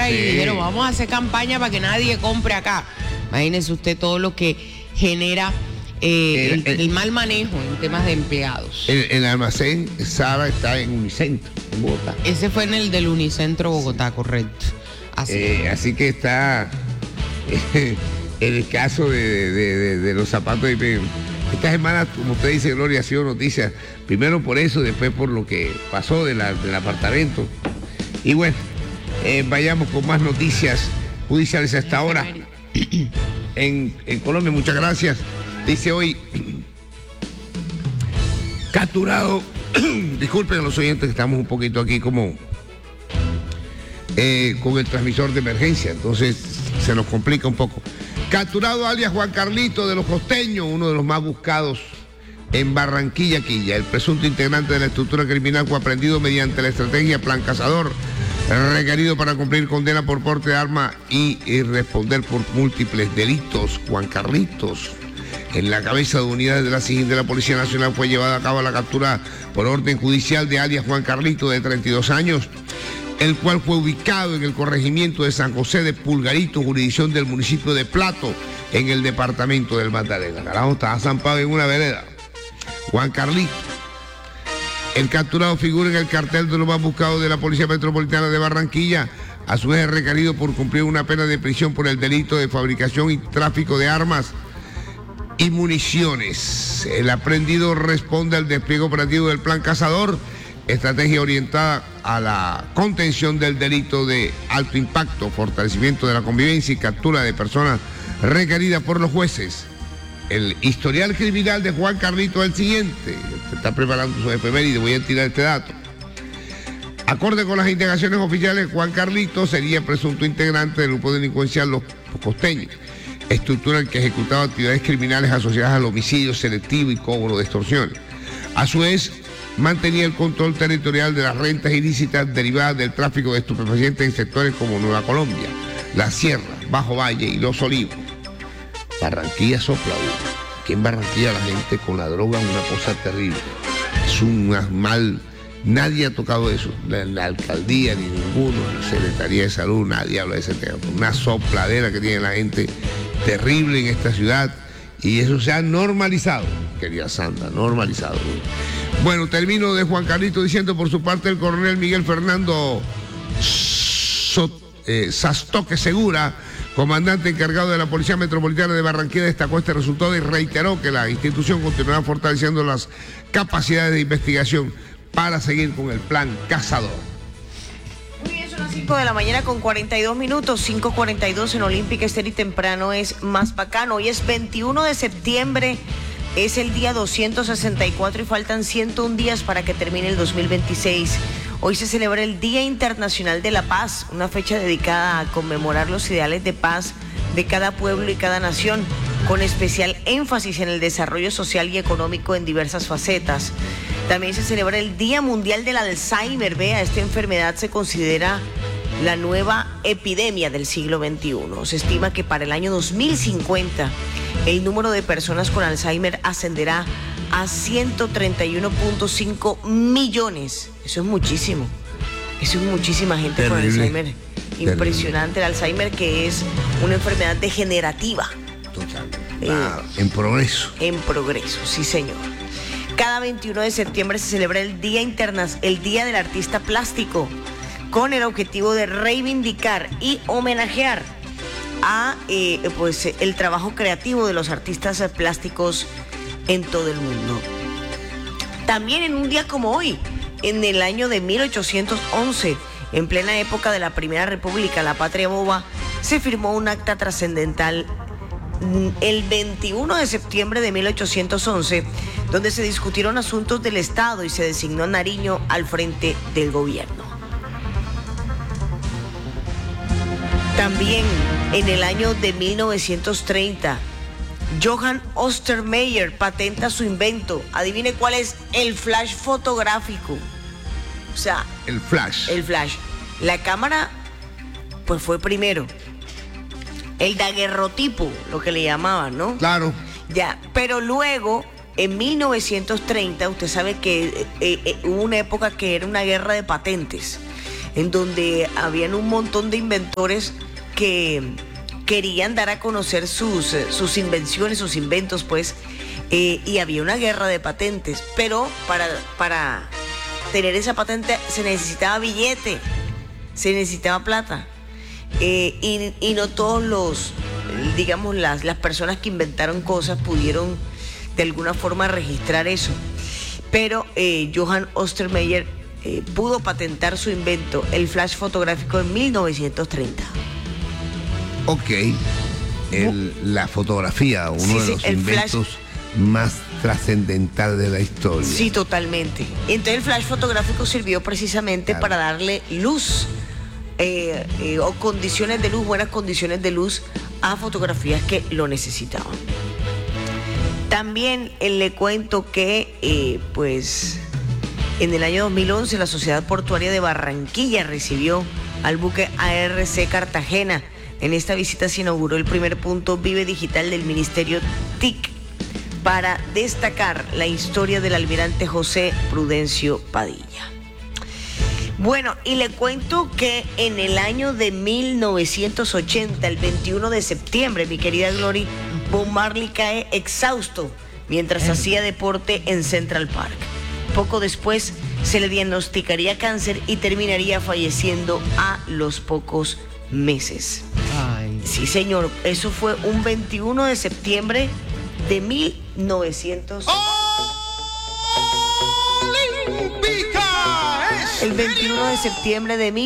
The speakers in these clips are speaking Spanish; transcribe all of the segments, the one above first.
ahora y dijeron, vamos a hacer campaña para que nadie compre acá. Imagínese usted todo lo que genera el mal manejo en temas de empleados. El almacén Sara está en Unicentro, en Bogotá. Ese fue en el del Unicentro Bogotá, correcto. Así que está en el caso de los zapatos. Esta semana, como usted dice, Gloria, ha sido noticia, primero por eso, después por lo que pasó del apartamento. Y bueno, vayamos con más noticias judiciales hasta ahora. En Colombia, muchas gracias. Dice hoy, capturado, disculpen a los oyentes que estamos un poquito aquí como con el transmisor de emergencia, entonces se nos complica un poco. Capturado alias Juan Carlito de los Costeños, uno de los más buscados en Barranquilla, Quilla. El presunto integrante de la estructura criminal fue aprendido mediante la estrategia Plan Cazador, requerido para cumplir condena por porte de arma y responder por múltiples delitos. Juan Carlitos, en la cabeza de unidades de la SIGIN de la Policía Nacional, fue llevada a cabo la captura por orden judicial de alias Juan Carlito, de 32 años, el cual fue ubicado en el corregimiento de San José de Pulgarito, jurisdicción del municipio de Plato, en el departamento del Magdalena. Carajo, estaba zampado en una vereda. Juan Carlito. El capturado figura en el cartel de los más buscados de la Policía Metropolitana de Barranquilla. A su vez es requerido por cumplir una pena de prisión por el delito de fabricación y tráfico de armas y municiones. El aprendido responde al despliegue operativo del Plan Cazador, estrategia orientada a la contención del delito de alto impacto, fortalecimiento de la convivencia y captura de personas requeridas por los jueces. El historial criminal de Juan Carlito es el siguiente. Está preparando su efeméride, voy a tirar este dato. Acorde con las indagaciones oficiales, Juan Carlito sería presunto integrante del grupo delincuencial Los Costeños, estructura en que ejecutaba actividades criminales asociadas al homicidio selectivo y cobro de extorsiones. A su vez, mantenía el control territorial de las rentas ilícitas derivadas del tráfico de estupefacientes en sectores como Nueva Colombia, La Sierra, Bajo Valle y Los Olivos. Barranquilla sopla uno. Aquí en Barranquilla la gente con la droga es una cosa terrible. Es un mal. Nadie ha tocado eso. La alcaldía, ni ninguno, la Secretaría de Salud, nadie habla de ese tema. Una sopladera que tiene la gente terrible en esta ciudad. Y eso se ha normalizado, querida Sandra, normalizado. Bueno, termino de Juan Carlito diciendo por su parte el coronel Miguel Fernando Sastoque Segura, comandante encargado de la Policía Metropolitana de Barranquilla, destacó este resultado y reiteró que la institución continuará fortaleciendo las capacidades de investigación para seguir con el Plan Cazador. Muy bien, son las 5 de la mañana con 42 minutos, 5:42 en Olímpica Estéreo y temprano es más bacano. Hoy es 21 de septiembre, es el día 264 y faltan 101 días para que termine el 2026. Hoy se celebra el Día Internacional de la Paz, una fecha dedicada a conmemorar los ideales de paz de cada pueblo y cada nación, con especial énfasis en el desarrollo social y económico en diversas facetas. También se celebra el Día Mundial del Alzheimer. Vea, esta enfermedad se considera la nueva epidemia del siglo XXI. Se estima que para el año 2050 el número de personas con Alzheimer ascenderá a 131.5 millones. Eso es muchísimo. Eso es muchísima gente terrible, con Alzheimer. Impresionante el Alzheimer, que es una enfermedad degenerativa. Totalmente. En progreso. En progreso, sí señor. Cada 21 de septiembre se celebra el Día del Artista Plástico, con el objetivo de reivindicar y homenajear a el trabajo creativo de los artistas plásticos en todo el mundo. También en un día como hoy, en el año de 1811, en plena época de la Primera República, la Patria Boba, se firmó un acta trascendental el 21 de septiembre de 1811, donde se discutieron asuntos del Estado y se designó a Nariño al frente del gobierno. También en el año de 1930, Johann Ostermeyer patenta su invento. Adivine cuál es: el flash fotográfico. O sea, el flash. La cámara, pues fue primero. El daguerrotipo, lo que le llamaban, ¿no? Claro. Ya, pero luego, en 1930, usted sabe que hubo una época que era una guerra de patentes. en donde habían un montón de inventores que querían dar a conocer sus invenciones, sus inventos, pues, y había una guerra de patentes, pero para tener esa patente se necesitaba billete, se necesitaba plata, y no todos digamos, las personas que inventaron cosas pudieron de alguna forma registrar eso, pero Johann Ostermeyer pudo patentar su invento, el flash fotográfico, en 1930. Ok, la fotografía, uno de los inventos más trascendental de la historia. Sí, totalmente. Entonces el flash fotográfico sirvió precisamente para darle luz o condiciones de luz, buenas condiciones de luz a fotografías que lo necesitaban. También le cuento que pues en el año 2011 la Sociedad Portuaria de Barranquilla recibió al buque ARC Cartagena. En esta visita se inauguró el primer punto Vive Digital del Ministerio TIC para destacar la historia del almirante José Prudencio Padilla. Bueno, y le cuento que en el año de 1980, el 21 de septiembre, mi querida Glory, Bob Marley cae exhausto mientras hacía deporte en Central Park. Poco después se le diagnosticaría cáncer y terminaría falleciendo a los pocos meses. Ay. Sí, señor, eso fue un 21 de septiembre de 1900. El 21 de septiembre de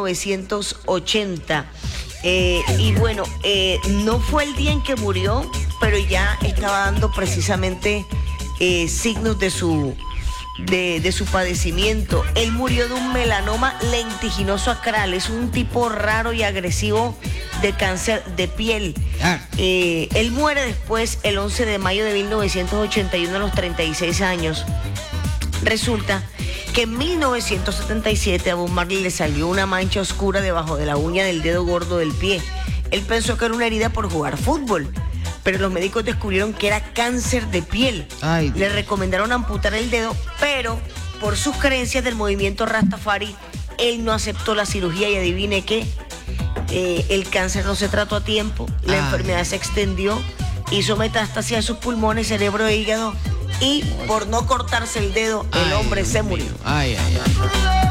1980. Y bueno, no fue el día en que murió, pero ya estaba dando precisamente signos de su padecimiento. Él murió de un melanoma lentiginoso acral. Es un tipo raro y agresivo de cáncer de piel. Él muere después el 11 de mayo de 1981 a los 36 años. Resulta que en 1977 a Bob Marley le salió una mancha oscura debajo de la uña del dedo gordo del pie. Él pensó que era una herida por jugar fútbol, pero los médicos descubrieron que era cáncer de piel. Ay. Le recomendaron amputar el dedo, pero por sus creencias del movimiento Rastafari, él no aceptó la cirugía y adivine qué, el cáncer no se trató a tiempo, la enfermedad se extendió, hizo metástasis a sus pulmones, cerebro e hígado, y por no cortarse el dedo, el hombre se murió. Ay, ay, ay.